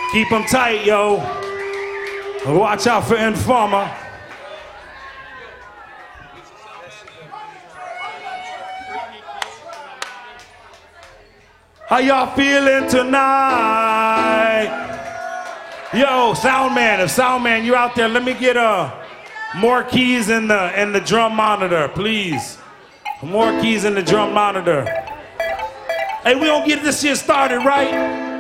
Keep them tight, yo. Watch out for Informer. How y'all feeling tonight? Yo, Soundman, if Soundman, you out there, let me get more keys in the drum monitor, please. More keys in the drum monitor. Hey, we gonna get this shit started, right?